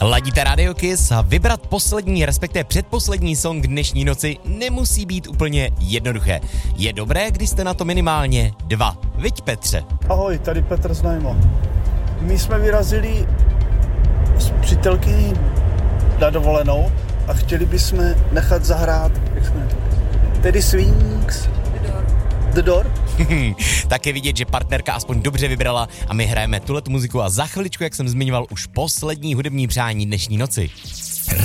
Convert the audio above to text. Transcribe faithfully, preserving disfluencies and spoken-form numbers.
Ladíte Radio Kiss a vybrat poslední, respektive předposlední song dnešní noci nemusí být úplně jednoduché. Je dobré, když jste na to minimálně dva. Viď, Petře? Ahoj, tady Petr z Najmo. My jsme vyrazili s přítelkyní na dovolenou a chtěli bychom nechat zahrát, jak jsme Teddy Swings, The Door. The Door? Tak je vidět, že partnerka aspoň dobře vybrala a my hrajeme tuhletu muziku a za chviličku, jak jsem zmiňoval, už poslední hudební přání dnešní noci.